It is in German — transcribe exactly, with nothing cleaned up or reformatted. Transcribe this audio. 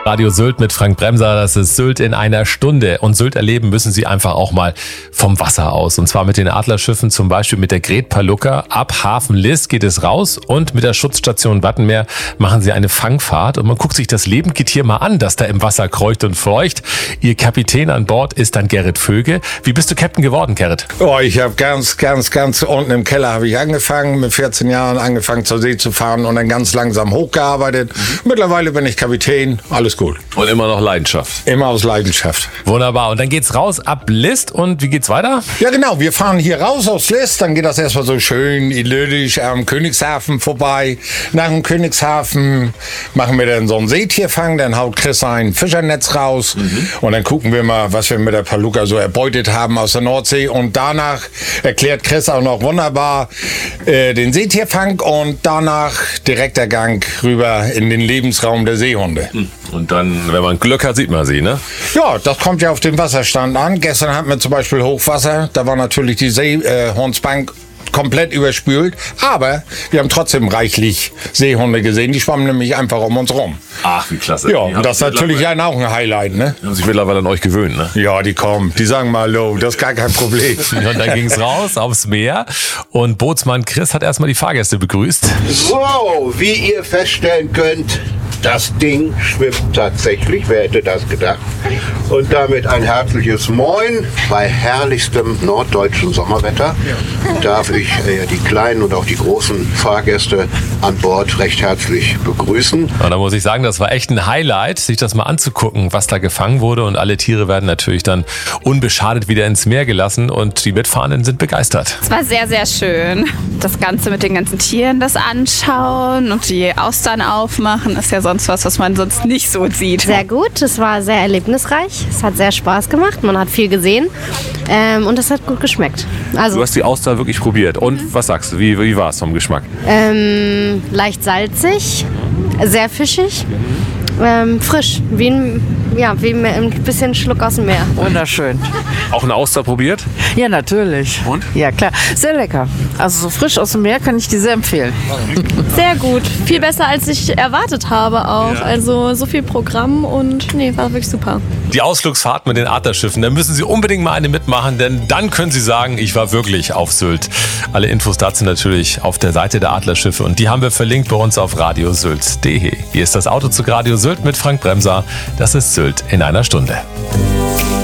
Radio Sylt mit Frank Bremser, das ist Sylt in einer Stunde. Und Sylt erleben müssen Sie einfach auch mal vom Wasser aus. Und zwar mit den Adlerschiffen, zum Beispiel mit der Gret Palluca. Ab Hafen List geht es raus und mit der Schutzstation Wattenmeer machen Sie eine Fangfahrt. Und man guckt sich das Lebendgetier mal an, das da im Wasser kreucht und fleucht. Ihr Kapitän an Bord ist dann Gerrit Vöge. Wie bist du Captain geworden, Gerrit? Oh, ich habe ganz, ganz, ganz unten im Keller habe ich angefangen, mit vierzehn Jahren angefangen zur See zu fahren und dann ganz langsam hochgearbeitet. Mhm. Mittlerweile bin ich Kapitän, alles gut. Und immer noch Leidenschaft. Immer aus Leidenschaft. Wunderbar. Und dann geht's raus ab List. Und wie geht's weiter? Ja, genau. Wir fahren hier raus aus List. Dann geht das erstmal so schön idyllisch am Königshafen vorbei. Nach dem Königshafen machen wir dann so einen Seetierfang. Dann haut Chris ein Fischernetz raus. Mhm. Und dann gucken wir mal, was wir mit der Palluca so erbeutet haben aus der Nordsee. Und danach erklärt Chris auch noch wunderbar äh, den Seetierfang. Und danach direkt der Gang rüber in den Lebensraum der Seehunde. Und dann, wenn man Glück hat, sieht man sie, ne? Ja, das kommt ja auf den Wasserstand an. Gestern hatten wir zum Beispiel Hochwasser. Da war natürlich die Seehundsbank komplett überspült. Aber wir haben trotzdem reichlich Seehunde gesehen. Die schwammen nämlich einfach um uns rum. Ach, wie klasse. Ja, und das ist natürlich ein, auch ein Highlight, ne? Die haben sich mittlerweile an euch gewöhnt, ne? Ja, die kommen. Die sagen mal hallo. Das ist gar kein Problem. Und dann ging's raus aufs Meer. Und Bootsmann Chris hat erstmal die Fahrgäste begrüßt. So, wie ihr feststellen könnt, das Ding schwimmt tatsächlich, wer hätte das gedacht? Und damit ein herzliches Moin. Bei herrlichstem norddeutschen Sommerwetter darf ich äh, die kleinen und auch die großen Fahrgäste an Bord recht herzlich begrüßen. Und da muss ich sagen, das war echt ein Highlight, sich das mal anzugucken, was da gefangen wurde. Und alle Tiere werden natürlich dann unbeschadet wieder ins Meer gelassen und die Mitfahrenden sind begeistert. Es war sehr, sehr schön. Das Ganze mit den ganzen Tieren, das anschauen und die Austern aufmachen, ist ja sonst was, was man sonst nicht so sieht. Sehr gut, es war sehr erlebnisreich, es hat sehr Spaß gemacht, man hat viel gesehen ähm, und es hat gut geschmeckt. Also, du hast die Auster wirklich probiert und was sagst du, wie, wie war es vom Geschmack? Ähm, leicht salzig, sehr fischig, ähm, frisch, wie ein, ja, wie ein bisschen Schluck aus dem Meer. Wunderschön. Auch eine Auster probiert? Ja, natürlich. Und? Ja, klar. Sehr lecker. Also so frisch aus dem Meer kann ich dir sehr empfehlen. Sehr gut. Viel besser, als ich erwartet habe auch. Ja. Also so viel Programm und nee, war wirklich super. Die Ausflugsfahrt mit den Adlerschiffen, da müssen Sie unbedingt mal eine mitmachen, denn dann können Sie sagen, ich war wirklich auf Sylt. Alle Infos dazu natürlich auf der Seite der Adlerschiffe und die haben wir verlinkt bei uns auf radiosylt punkt de. Hier ist das Autozug Radio Sylt mit Frank Bremser. Das ist Sylt in einer Stunde.